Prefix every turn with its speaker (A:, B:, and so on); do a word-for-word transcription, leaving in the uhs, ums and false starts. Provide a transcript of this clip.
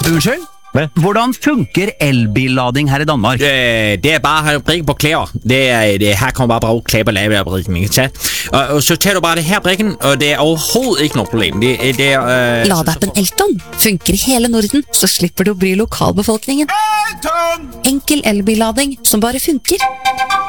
A: Unnskyld?
B: Hvad?
A: Hvordan funker elbillading her i Danmark?
C: Øh, det er bare at brikke på klæder. Det er, det, her kommer bare brug klæder på lavebrikken, ikke sant? Og, og så tager du bare det her brikken, og det er overhovedet ikke noe problem. Det, det er... Øh,
D: Ladeappen Elton funker i hele Norden, så slipper du å bry lokalbefolkningen. Enkel elbillading som bare funker.